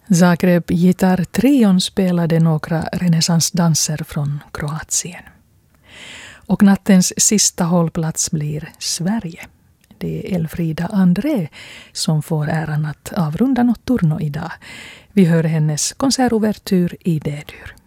Zagreb Gitartrion spelade några renässansdanser från Kroatien. Och nattens sista hållplats blir Sverige. Det är Elfrida André som får äran att avrunda Notturno idag. Vi hör hennes konsertouvertyr i D-dur.